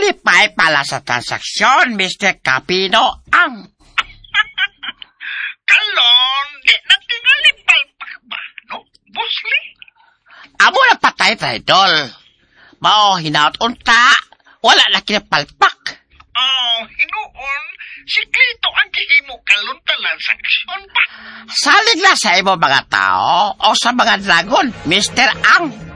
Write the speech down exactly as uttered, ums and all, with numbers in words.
qualify pala sa transaksyon, Mister Capino ang... Kalon, di na tingalipal pa ba, no? Busli? Amo na patay, Traidol. Mao, hinaot unta. Wala na kinapalpak. Oh, hinuon, si Clito ang gihimo kalon transaksyon pa. Salig na sa imo mga tao o sa mga dragon, Mister Ang.